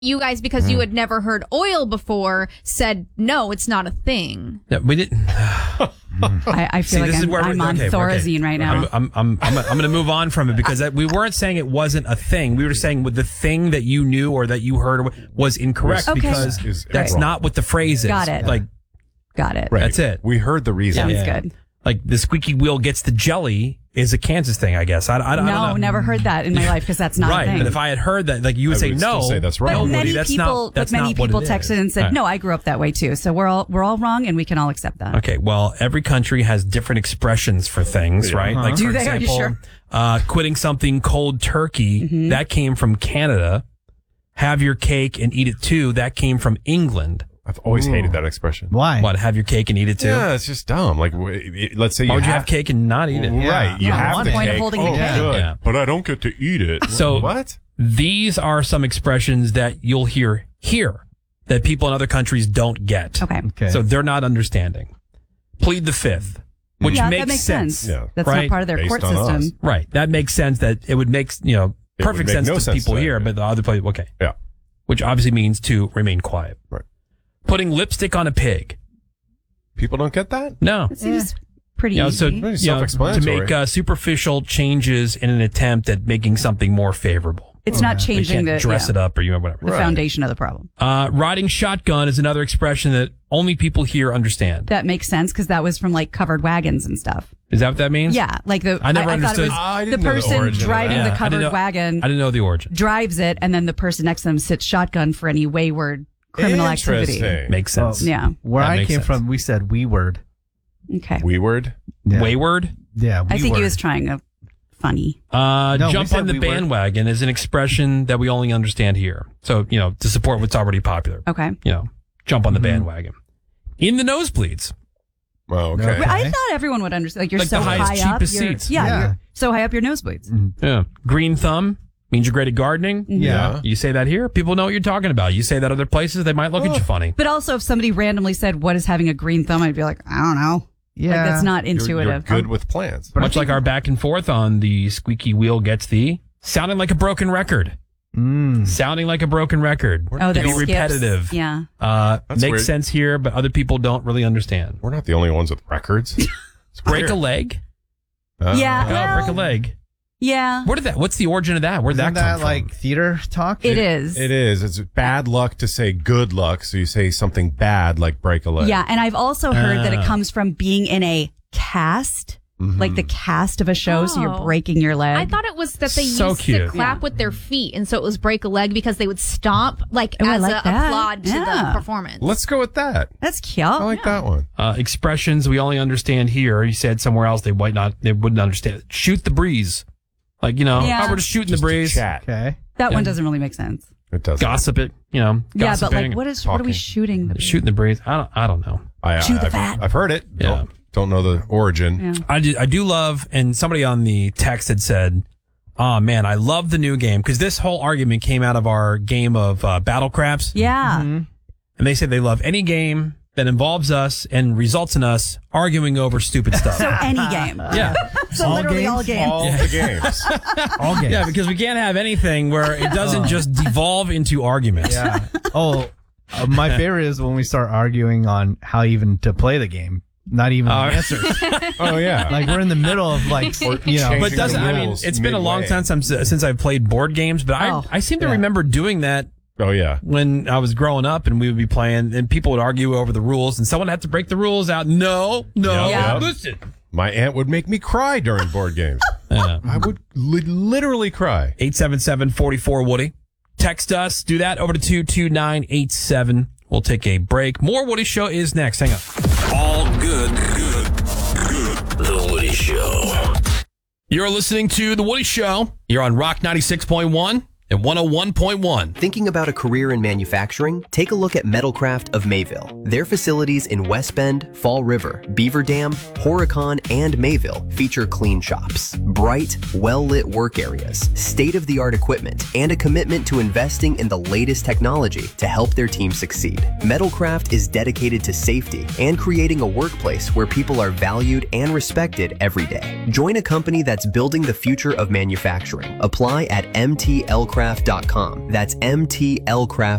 you guys, because you had never heard oil before, said, no, it's not a thing. Yeah, we didn't. I feel like I'm on Thorazine right now. I'm going to move on from it because we weren't saying it wasn't a thing. We were saying the thing that you knew or that you heard was incorrect because that's not what the phrase is. Got it. Got it. Right. That's it. We heard the reason. Sounds good. Like the squeaky wheel gets the jelly is a Kansas thing, I guess. I don't know. Never heard that in my life because that's not a thing. But if I had heard that, like you would say no. Say that's right. But many that's people, not many what people it texted is. and said, "No, I grew up that way too." So we're all wrong, and we can all accept that. Okay, well, every country has different expressions for things, right? Like, Do for they? Are you example, sure? quitting something cold turkey, that came from Canada. Have your cake and eat it too, that came from England. I've always hated that expression. Why? What, have your cake and eat it too? Yeah, it's just dumb. Like, let's say Why would you have cake and not eat it? Right, you have what's the the point of cake. holding the cake? Good. Yeah. But I don't get to eat it. So what? These are some expressions that you'll hear here that people in other countries don't get. Okay. So they're not understanding. Plead the fifth, which that makes makes sense. Yeah. That's right? not part of their Based court on us. system. Right. That makes sense that it would make, perfect make sense no to sense people to here, them, but the other people, okay. Yeah. Which obviously means to remain quiet. Right. Putting lipstick on a pig. People don't get that? No. It seems pretty easy. So Pretty to self-explanatory. make superficial changes in an attempt at making something more favorable. It's not You changing can't dress it up or whatever. the foundation of the problem. Riding shotgun is another expression that only people here understand. That makes sense because that was from like covered wagons and stuff. Is that what that means? Yeah, like I never understood. Thought it was I the didn't know the person origin of driving that. the I didn't covered know- wagon I didn't know the origin. drives it, and then the person next to them sits shotgun for any wayward criminal activity. Interesting. Makes sense. Yeah. Where That I makes came sense. from, we said we word. Okay. Word? Yeah. Wayward. Yeah, I think he we-word. was trying a funny. No, we Jump said on the we were- bandwagon is an expression that we only understand here. So, to support what's already popular. Okay. Jump on the bandwagon. In the nosebleeds. Oh, okay. Okay. I thought everyone would understand. Like you're Like so the highest, high up. cheapest You're, seats. yeah, Yeah. you're so high up your nosebleeds. Yeah. Green thumb means you're great at gardening. Yeah. You say that here, people know what you're talking about. You say that other places, they might look at you funny. But also, if somebody randomly said, "What is having a green thumb?" I'd be like, "I don't know." Yeah. Like that's not You're intuitive. good with plants. Much like our back and forth on the squeaky wheel gets the sounding like a broken record. Sounding like a broken record. Oh, to that be skips. repetitive. Yeah. Makes weird. sense here, but other people don't really understand. We're not the only ones with records. Break a leg. Yeah. Well, Break a leg. Yeah. What's the origin of that? Where'd Isn't that come from? like theater talk? It is. It is. It's bad luck to say good luck, so you say something bad like break a leg. Yeah, and I've also heard that it comes from being in a cast, like the cast of a show, so you're Oh. breaking your leg. I thought it was that they So used cute. to clap with their feet, and so it was break a leg because they would stomp like Oh, I as like a that. applaud to Yeah. the performance. Let's go with that. That's cute. I like that one. Expressions we only understand here. You said somewhere else they wouldn't understand. Shoot the breeze. Like, Yeah. we're just shooting the breeze. Chat. Okay. That one doesn't really make sense. It does. Gossip it, Yeah, but gossiping. like, what are we talking. shooting? Shooting the breeze. I don't know. Chew the fat. I've heard it. Yeah. Don't know the origin. Yeah. I do love, and somebody on the text had said, "Oh man, I love the new game," because this whole argument came out of our game of Battle Craps, Yeah. and they said they love any game that involves us and results in us arguing over stupid stuff. So any game. Yeah. So literally all games. All the games. All games. Yeah, because we can't have anything where it doesn't just devolve into arguments. Yeah. Oh, my favorite is when we start arguing on how even to play the game. Not even the answers. Oh, yeah. Like we're in the middle of like, changing But doesn't, the I mean, rules it's been a long midway. time since I've played board games, but I seem to remember doing that Oh, yeah. when I was growing up and we would be playing and people would argue over the rules and someone had to break the rules out. No, Yeah. listen. My aunt would make me cry during board games. I would literally cry. 877-44-WOODY. Text us. Do that over to 22987. We'll take a break. More Woody Show is next. Hang on. All good. The Woody Show. You're listening to The Woody Show. You're on Rock 96.1 and 101.1. Thinking about a career in manufacturing? Take a look at Metalcraft of Mayville. Their facilities in West Bend, Fall River, Beaver Dam, Horicon, and Mayville feature clean shops, bright, well-lit work areas, state-of-the-art equipment, and a commitment to investing in the latest technology to help their team succeed. Metalcraft is dedicated to safety and creating a workplace where people are valued and respected every day. Join a company that's building the future of manufacturing. Apply at mtlcraft.com mtlcraft.com. That's mtlcraft.com.